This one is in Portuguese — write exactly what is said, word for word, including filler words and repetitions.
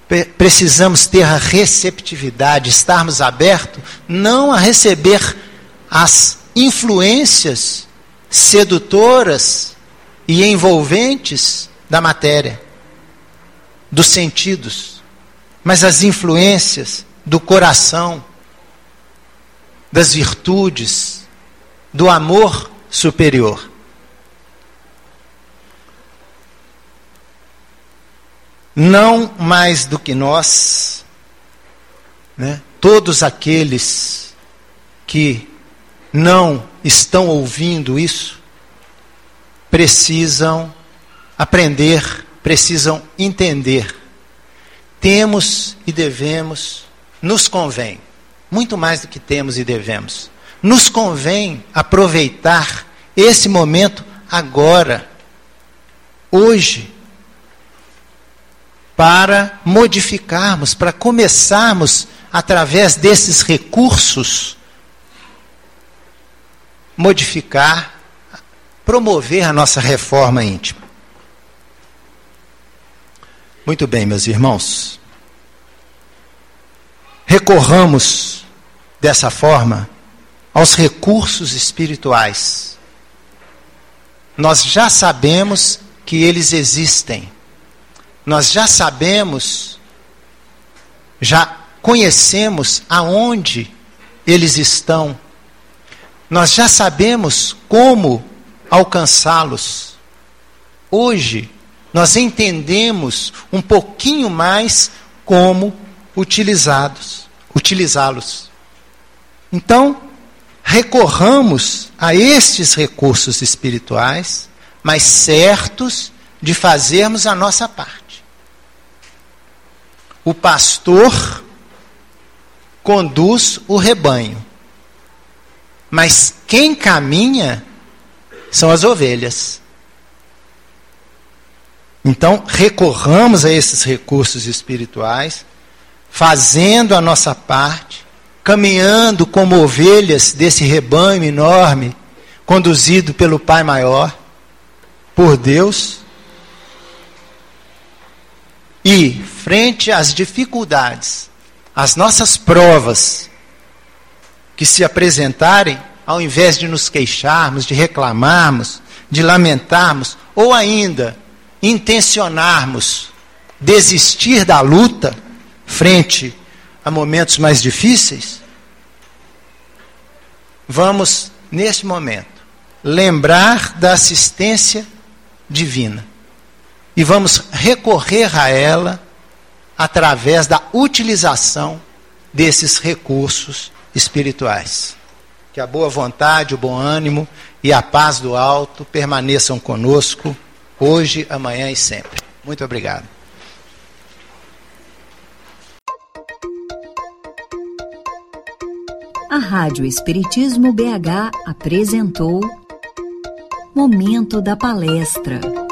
precisamos ter a receptividade, estarmos abertos, não a receber as influências sedutoras e envolventes da matéria, dos sentidos, mas as influências do coração, das virtudes, do amor superior. Não mais do que nós, né? Todos aqueles que não estão ouvindo isso, precisam aprender, precisam entender. Temos e devemos, nos convém, muito mais do que temos e devemos, nos convém aproveitar esse momento agora, hoje, para modificarmos, para começarmos, através desses recursos, modificar, promover a nossa reforma íntima. Muito bem, meus irmãos. Recorramos, dessa forma, aos recursos espirituais. Nós já sabemos que eles existem. Nós já sabemos, já conhecemos aonde eles estão. Nós já sabemos como alcançá-los. Hoje, nós entendemos um pouquinho mais como utilizados, utilizá-los. Então, recorramos a estes recursos espirituais, mas certos de fazermos a nossa parte. O pastor conduz o rebanho, mas quem caminha são as ovelhas. Então, recorramos a esses recursos espirituais, fazendo a nossa parte, caminhando como ovelhas desse rebanho enorme, conduzido pelo Pai Maior, por Deus. E, frente às dificuldades, às nossas provas que se apresentarem, ao invés de nos queixarmos, de reclamarmos, de lamentarmos, ou ainda intencionarmos desistir da luta frente a momentos mais difíceis, vamos, neste momento, lembrar da assistência divina. E vamos recorrer a ela através da utilização desses recursos espirituais. Que a boa vontade, o bom ânimo e a paz do alto permaneçam conosco, hoje, amanhã e sempre. Muito obrigado. A Rádio Espiritismo B H apresentou Momento da Palestra.